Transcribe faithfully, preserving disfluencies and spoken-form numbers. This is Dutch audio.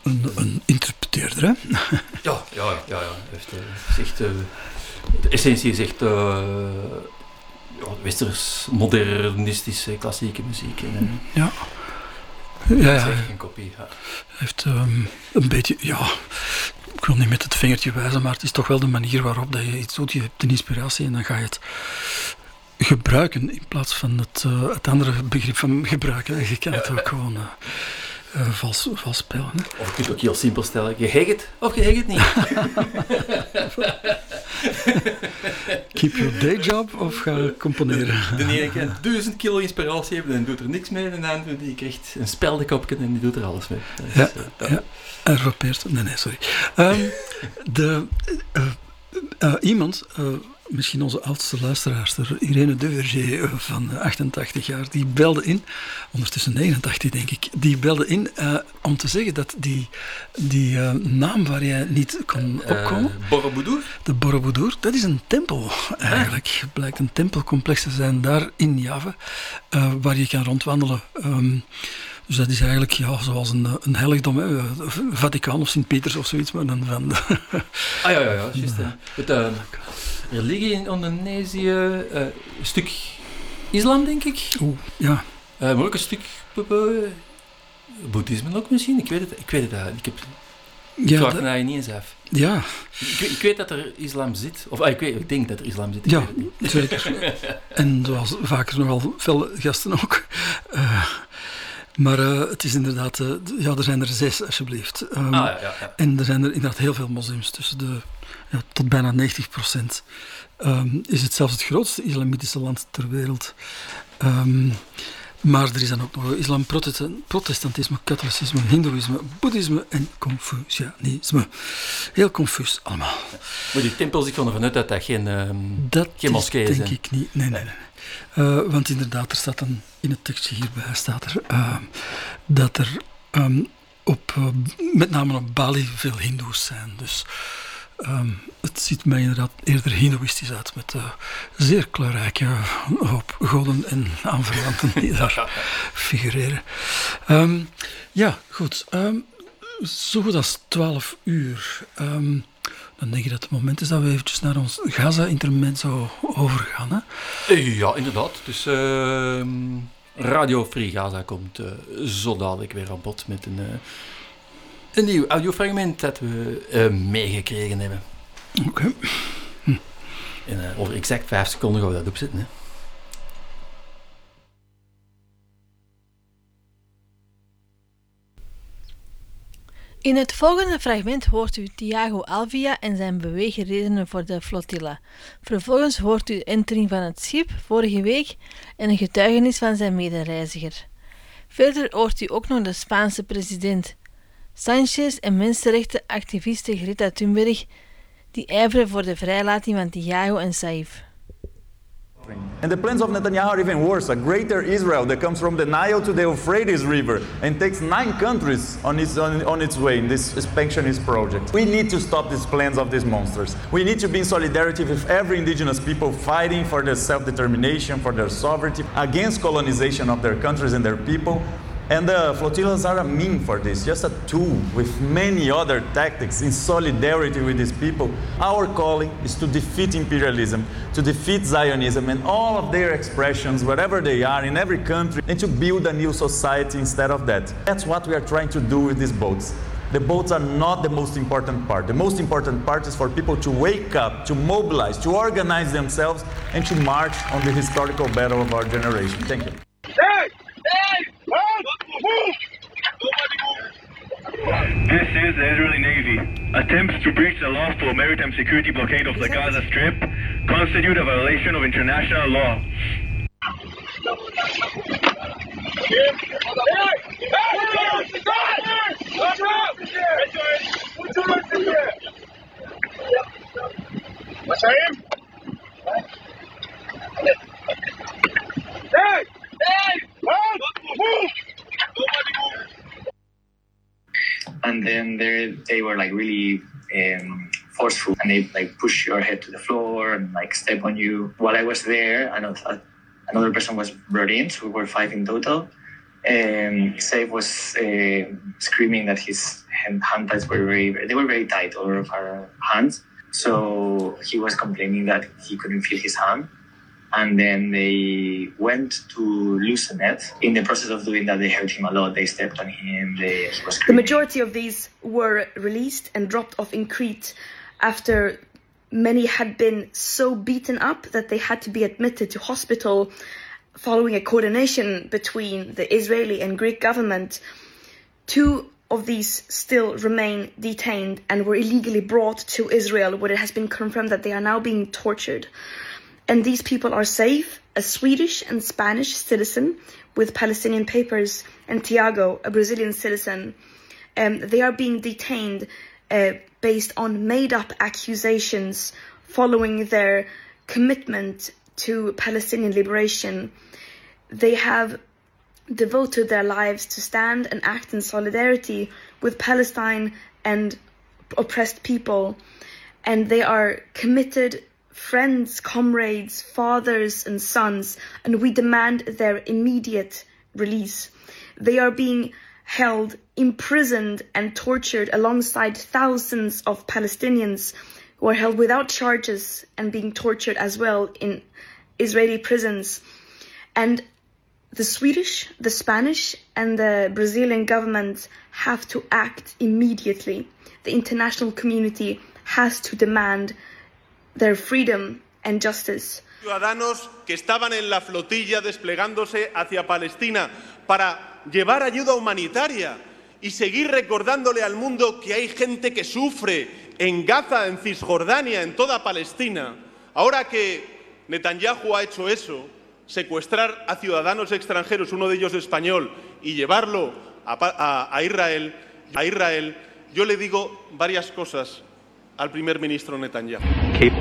een, een interpreteerder, hè? Ja, ja, ja. ja. Heeft, uh, zegt, uh, de essentie is echt uh, ja, westers, modernistische, klassieke muziek. En, uh, ja. Ja, ja. Zeg, een kopie. Ja. Heeft um, een beetje, ja, ik wil niet met het vingertje wijzen, maar het is toch wel de manier waarop dat je iets doet. Je hebt een inspiratie en dan ga je het gebruiken in plaats van het, uh, het andere begrip van gebruiken. Je kan het ook gewoon uh, uh, vals, vals spelen. Hè. Of je kunt het ook heel simpel stellen. Je hegt het of je hegt het niet. Keep your day job of ga componeren. De ene kan duizend kilo inspiratie hebben en doet er niks mee. En de andere die krijgt een speldekopje en die doet er alles mee. Dus, ja, uh, ja, ervapeert. Nee, nee, sorry. Um, de, uh, uh, iemand... Uh, Misschien onze oudste luisteraarster, Irene de Verger van achtentachtig jaar, die belde in, ondertussen negenentachtig denk ik, die belde in uh, om te zeggen dat die, die uh, naam waar jij niet kon opkomen, uh, Borobudur? De Borobudur, dat is een tempel eigenlijk. Het ah. blijkt een tempelcomplex te zijn daar in Java, uh, waar je kan rondwandelen. Um, Dus dat is eigenlijk ja, zoals een, een heiligdom, hè. Vaticaan of Sint-Peters of zoiets, maar dan van... ah ja, ja, ja, juist. Ja. Het uh, religie in Indonesië, uh, een stuk islam, denk ik. Oeh, ja. Uh, maar ook een stuk uh, boeddhisme ook misschien, ik weet het, ik weet het uh, ik heb... Ik ja, vraag dat... het niet eens af. Ja. Ik, ik weet dat er islam zit, of ah, ik, weet, ik denk dat er islam zit, ik ja, weet het niet. Zeker. En zoals vaker nogal veel gasten ook... Uh, Maar uh, het is inderdaad, uh, ja, er zijn er zes alsjeblieft. Um, ah, ja, ja, ja. En er zijn er inderdaad heel veel moslims, tussen de, ja, tot bijna negentig procent. Um, is het zelfs het grootste islamitische land ter wereld. Um, maar er is dan ook nog islam, protestantisme, katholicisme, hindoeïsme, boeddhisme en confucianisme. Heel confuus allemaal. Maar die tempels, ik ga ervan uit dat dat geen, um, dat geen moskee is. Dat denk ik niet, nee, nee, nee. Uh, want inderdaad, er staat dan in het tekstje hierbij staat er uh, dat er um, op, uh, met name op Bali veel hindoes zijn. Dus um, het ziet mij inderdaad eerder hindoeïstisch uit met uh, zeer kleurrijke hoop goden en aanverwanten die daar figureren. Um, ja, goed. Um, zo goed als twaalf uur. Um, Dan denk je dat het moment is dat we eventjes naar ons Gaza-intermezzo overgaan. Hè? Ja, inderdaad. Dus uh, Radio Free Gaza komt uh, zo dadelijk weer aan bod met een, uh, een nieuw audiofragment dat we uh, meegekregen hebben. Oké. Okay. Hm. En uh, over exact vijf seconden gaan we dat opzetten. Hè. In het volgende fragment hoort u Thiago Alvia en zijn beweegredenen voor de flotilla. Vervolgens hoort u de entering van het schip vorige week en een getuigenis van zijn medereiziger. Verder hoort u ook nog de Spaanse president Sanchez en mensenrechtenactiviste Greta Thunberg, die ijveren voor de vrijlating van Thiago en Saif. And the plans of Netanyahu are even worse. A greater Israel that comes from the Nile to the Euphrates River and takes nine countries on its, on, on its way in this expansionist project. We need to stop these plans of these monsters. We need to be in solidarity with every indigenous people fighting for their self-determination, for their sovereignty, against colonization of their countries and their people. And the flotillas are a mean for this, just a tool with many other tactics in solidarity with these people. Our calling is to defeat imperialism, to defeat Zionism and all of their expressions, wherever they are, in every country, and to build a new society instead of that. That's what we are trying to do with these boats. The boats are not the most important part. The most important part is for people to wake up, to mobilize, to organize themselves, and to march on the historical battle of our generation. Thank you. Hey! Hey! This is the Israeli Navy. Attempts to breach the lawful maritime security blockade of the Gaza Strip constitute a violation of international law. What's him? Hey! Hey! Move! And then they they were like really um, forceful, and they like push your head to the floor and like step on you. While I was there, another another person was brought in, so we were five in total. Um, Saif was uh, screaming that his hand, hand ties were very, they were very tight, all of our hands. So he was complaining that he couldn't feel his hand. And then they went to loosen it. In the process of doing that, they hurt him a lot. They stepped on him. They, he was The screaming. majority of these were released and dropped off in Crete after many had been so beaten up that they had to be admitted to hospital following a coordination between the Israeli and Greek government. Two of these still remain detained and were illegally brought to Israel, where it has been confirmed that they are now being tortured. And these people are safe: a Swedish and Spanish citizen with Palestinian papers, and Tiago, a Brazilian citizen. Um, they are being detained uh, based on made-up accusations following their commitment to Palestinian liberation. They have devoted their lives to stand and act in solidarity with Palestine and oppressed people. And they are committed friends, comrades, fathers and sons, and we demand their immediate release. They are being held, imprisoned and tortured alongside thousands of Palestinians who are held without charges and being tortured as well in Israeli prisons. And the Swedish, the Spanish and the Brazilian governments have to act immediately. The international community has to demand their freedom and justice. Ciudadanos que estaban en la flotilla desplegándose hacia Palestina para llevar ayuda humanitaria y seguir recordándole al mundo que hay gente que sufre en Gaza, en Cisjordania, en toda Palestina. Ahora que Netanyahu ha hecho eso, secuestrar a ciudadanos extranjeros, uno de ellos español, y llevarlo a, a, a Israel, a Israel, yo le digo varias cosas al primer ministro Netanyahu.